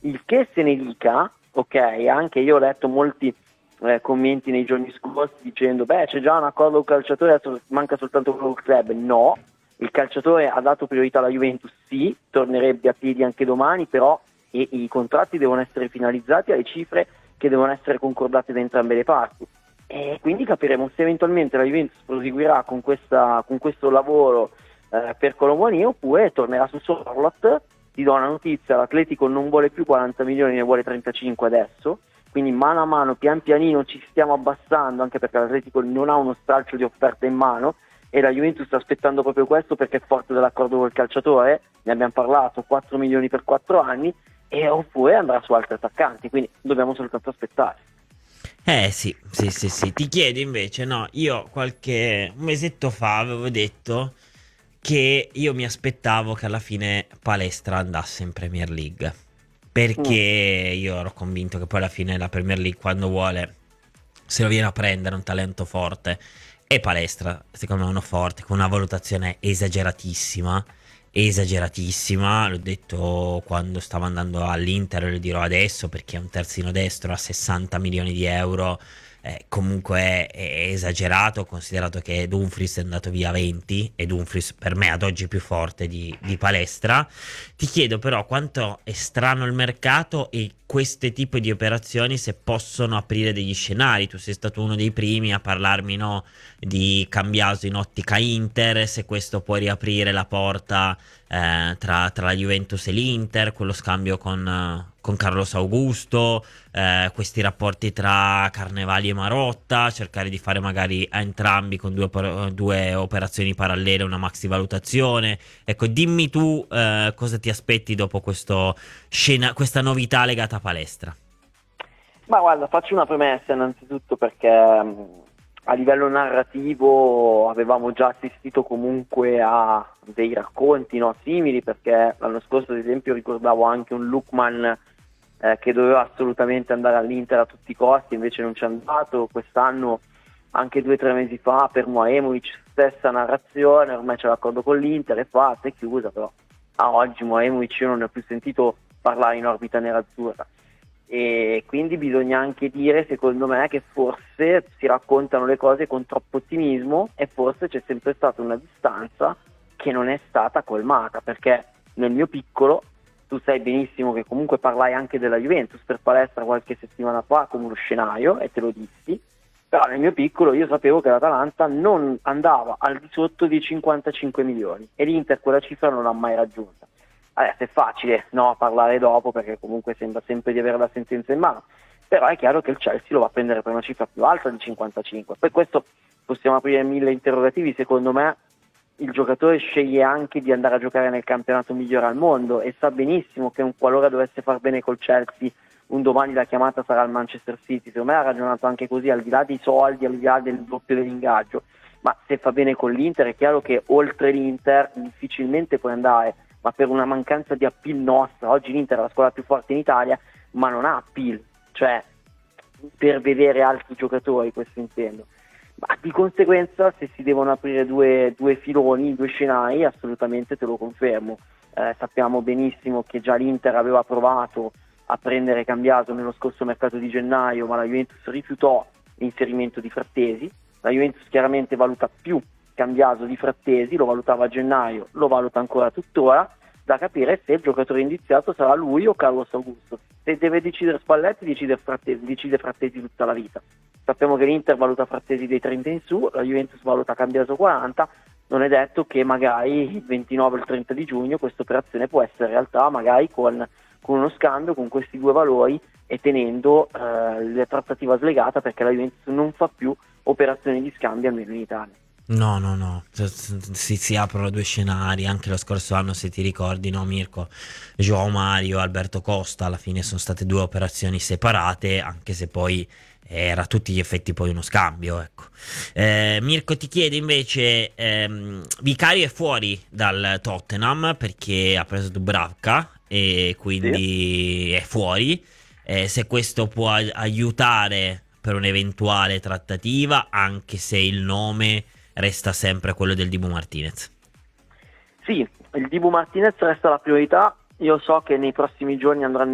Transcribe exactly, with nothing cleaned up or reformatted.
il che se ne dica, ok, anche io ho letto molti eh, commenti nei giorni scorsi dicendo beh c'è già un accordo con il calciatore, adesso manca soltanto quello col club. No, il calciatore ha dato priorità alla Juventus, sì, tornerebbe a piedi anche domani, però e, i contratti devono essere finalizzati alle cifre che devono essere concordate da entrambe le parti, e quindi capiremo se eventualmente la Juventus proseguirà con, questa, con questo lavoro eh, per Colomboani oppure tornerà su Sorloth. Ti do una notizia: l'Atletico non vuole più quaranta milioni, ne vuole trentacinque adesso, quindi mano a mano, pian pianino ci stiamo abbassando, anche perché l'Atletico non ha uno stralcio di offerta in mano e la Juventus sta aspettando proprio questo perché è forte dell'accordo col calciatore, ne abbiamo parlato, quattro milioni per quattro anni, e oppure andrà su altri attaccanti, quindi dobbiamo soltanto aspettare. Eh sì, sì, sì, sì. Ti chiedo invece, no, io qualche un mesetto fa avevo detto che io mi aspettavo che alla fine Palestra andasse in Premier League, perché Mm. io ero convinto che poi alla fine la Premier League, quando vuole, se lo viene a prendere un talento forte. E Palestra, secondo me, è uno forte, con una valutazione esageratissima, esageratissima, l'ho detto quando stavo andando all'Inter, lo dirò adesso, perché è un terzino destro a sessanta milioni di euro, eh, comunque è, è esagerato, considerato che Dumfries è andato via a venti, e Dumfries per me ad oggi è più forte di, di Palestra. Ti chiedo però quanto è strano il mercato e queste tipi di operazioni se possono aprire degli scenari. Tu sei stato uno dei primi a parlarmi, no, di Cambiaso in ottica Inter, se questo può riaprire la porta eh, tra, tra la Juventus e l'Inter, quello scambio con, eh, con Carlos Augusto, eh, questi rapporti tra Carnevali e Marotta, cercare di fare magari a entrambi con due, oper- due operazioni parallele una maxi valutazione. Ecco, dimmi tu eh, cosa ti aspetti dopo questo scena- questa novità legata a Palestra. Ma guarda, faccio una premessa innanzitutto perché mh, a livello narrativo avevamo già assistito comunque a dei racconti, no, simili, perché l'anno scorso ad esempio ricordavo anche un Lookman eh, che doveva assolutamente andare all'Inter a tutti i costi, invece non c'è andato. Quest'anno, anche due o tre mesi fa, per Moemovic stessa narrazione, ormai c'è l'accordo con l'Inter, è fatta, è chiusa, però a oggi Moemovic io non ne ho più sentito parlare in orbita nerazzurra. E quindi bisogna anche dire, secondo me, che forse si raccontano le cose con troppo ottimismo e forse c'è sempre stata una distanza che non è stata colmata, perché nel mio piccolo, tu sai benissimo che comunque parlai anche della Juventus per Palestra qualche settimana fa come uno scenario e te lo dissi, però nel mio piccolo io sapevo che l'Atalanta non andava al di sotto di cinquantacinque milioni e l'Inter quella cifra non l'ha mai raggiunta. Adesso è facile, no, parlare dopo perché comunque sembra sempre di avere la sentenza in mano, però è chiaro che il Chelsea lo va a prendere per una cifra più alta di cinquantacinque. Per questo possiamo aprire mille interrogativi. Secondo me il giocatore sceglie anche di andare a giocare nel campionato migliore al mondo e sa benissimo che un qualora dovesse far bene col Chelsea un domani la chiamata sarà al Manchester City. Secondo me ha ragionato anche così, al di là dei soldi, al di là del doppio dell'ingaggio, ma se fa bene con l'Inter è chiaro che oltre l'Inter difficilmente puoi andare, ma per una mancanza di appeal nostra. Oggi l'Inter è la squadra più forte in Italia, ma non ha appeal, cioè per vedere altri giocatori, questo intendo. Ma di conseguenza, se si devono aprire due, due filoni, due scenari, assolutamente te lo confermo. Eh, sappiamo benissimo che già l'Inter aveva provato a prendere Cambiaso nello scorso mercato di gennaio, ma la Juventus rifiutò l'inserimento di Frattesi. La Juventus chiaramente valuta più Cambiaso di Frattesi, lo valutava a gennaio, lo valuta ancora tuttora, da capire se il giocatore indiziato sarà lui o Carlos Augusto. Se deve decidere Spalletti, decide Frattesi, decide Frattesi tutta la vita. Sappiamo che l'Inter valuta Frattesi dei trenta in su, la Juventus valuta Cambiaso quaranta, non è detto che magari il ventinove o il trenta di giugno questa operazione può essere realtà, magari con, con uno scambio con questi due valori e tenendo eh, la trattativa slegata, perché la Juventus non fa più operazioni di scambio almeno in Italia. No, no, no, si, si aprono due scenari. Anche lo scorso anno, se ti ricordi, no, Mirko, João Mario, Alberto Costa, alla fine sono state due operazioni separate, anche se poi era a tutti gli effetti poi uno scambio, ecco. Eh, Mirko ti chiede invece, ehm, Vicario è fuori dal Tottenham perché ha preso Dubravka e Sì. quindi è fuori. Eh, se questo può a- aiutare per un'eventuale trattativa, anche se il nome resta sempre quello del Dibu Martinez. Sì, il Dibu Martinez resta la priorità. Io so che nei prossimi giorni andranno